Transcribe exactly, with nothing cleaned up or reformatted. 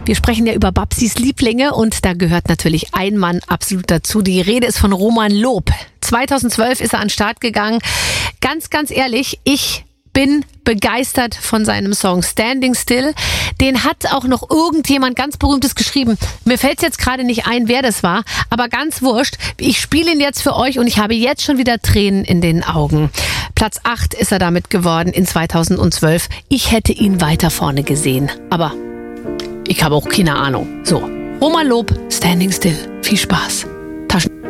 Wir sprechen ja über Babsis Lieblinge und da gehört natürlich ein Mann absolut dazu. Die Rede ist von Roman Loob. zweitausendzwölf ist er an den Start gegangen. Ganz, ganz ehrlich, ich bin begeistert von seinem Song Standing Still. Den hat auch noch irgendjemand ganz Berühmtes geschrieben. Mir fällt jetzt gerade nicht ein, wer das war, aber ganz wurscht. Ich spiele ihn jetzt für euch und ich habe jetzt schon wieder Tränen in den Augen. Platz acht ist er damit geworden in zweitausendzwölf. Ich hätte ihn weiter vorne gesehen, aber ich habe auch keine Ahnung. So, Roman Loob, Standing Still. Viel Spaß. Taschen